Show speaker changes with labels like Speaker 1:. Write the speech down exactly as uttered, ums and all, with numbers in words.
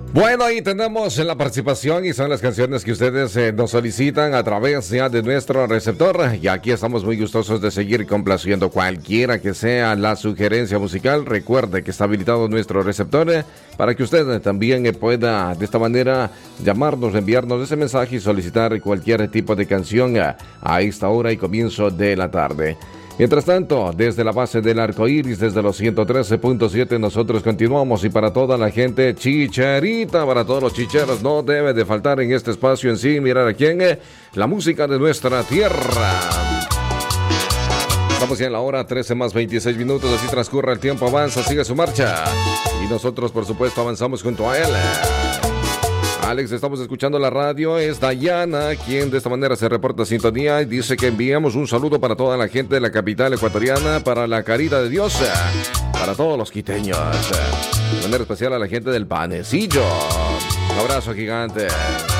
Speaker 1: Bueno, ahí tenemos la participación y son las canciones que ustedes eh, nos solicitan a través ya de nuestro receptor. Y aquí estamos muy gustosos de seguir complaciendo cualquiera que sea la sugerencia musical. Recuerde que está habilitado nuestro receptor eh, para que usted eh, también eh, pueda de esta manera llamarnos, enviarnos ese mensaje y solicitar cualquier tipo de canción eh, a esta hora y comienzo de la tarde. Mientras tanto, desde la base del arco iris, desde los ciento trece punto siete, nosotros continuamos. Y para toda la gente chicharita, para todos los chicheros, no debe de faltar en este espacio en sí, mirar a quién es la música de nuestra tierra. Estamos ya en la hora trece más veintiséis minutos, así transcurre el tiempo, avanza, sigue su marcha. Y nosotros, por supuesto, avanzamos junto a él. Alex, estamos escuchando la radio, es Dayana quien de esta manera se reporta sintonía y dice que enviamos un saludo para toda la gente de la capital ecuatoriana, para la Caridad de Dios, para todos los quiteños, de manera especial a la gente del Panecillo. Un abrazo gigante.